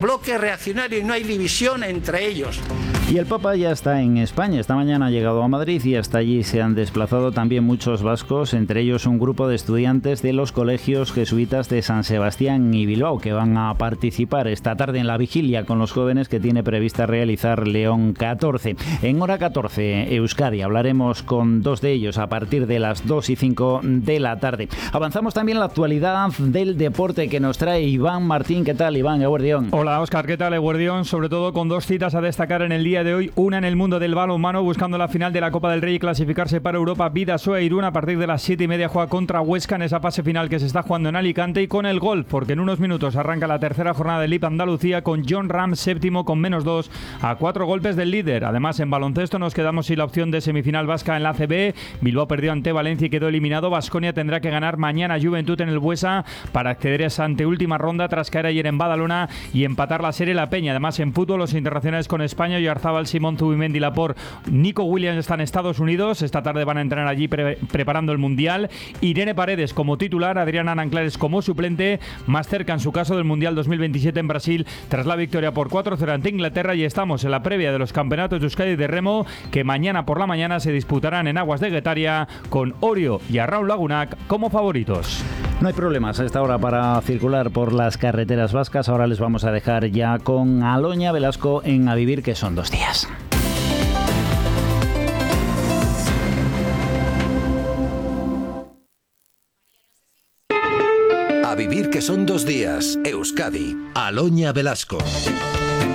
bloque reaccionario y no hay división entre ellos. Y el Papa ya está en España. Esta mañana ha llegado a Madrid y hasta allí se han desplazado también muchos vascos, entre ellos un grupo de estudiantes de los colegios jesuitas de San Sebastián y Bilbao, que van a participar esta tarde en la vigilia con los jóvenes que tiene prevista realizar León 14. En hora 14, Euskadi, hablaremos con dos de ellos a partir de las 2 y 5 de la tarde. Avanzamos también la actualidad del deporte que nos trae Iván Martín. ¿Qué tal, Iván Eguerdión? Hola, Óscar. ¿Qué tal, Eguerdión? Sobre todo con dos citas a destacar en el día de hoy. Una en el mundo del balonmano, buscando la final de la Copa del Rey y clasificarse para Europa. Bidasoa Irún a partir de las 7:30 juega contra Huesca en esa fase final que se está jugando en Alicante. Y con el golf, porque en unos minutos arranca la tercera jornada del LIP Andalucía con John Ram séptimo con -2 a 4 golpes del líder. Además, en baloncesto nos quedamos sin la opción de semifinal vasca en la ACB. Bilbao perdió ante Valencia y quedó eliminado. Baskonia tendrá que ganar mañana Juventud en el Buesa para acceder a esa anteúltima ronda tras caer ayer en Badalona y empatar la serie La Peña. Además, en fútbol, los internacionales con España, Oyarzábal, Simón, Zubimendi, Laporte, Nico Williams están en Estados Unidos. Esta tarde van a entrenar allí preparando el Mundial. Irene Paredes como titular, Adriana Nanclares como suplente, más cerca en su caso del Mundial 2027 en Brasil tras la victoria por 4-0 ante Inglaterra. Y estamos en la previa de los campeonatos de Euskadi de remo que mañana por la mañana se disputarán en aguas de Guetaria con Orio y Arraun Lagunac como favoritos. No hay problemas a esta hora para circular por las carreteras vascas. Ahora les vamos a dejar ya con Aloña Velasco en A Vivir, que son 2 días. A Vivir, que son 2 días. Euskadi. Aloña Velasco.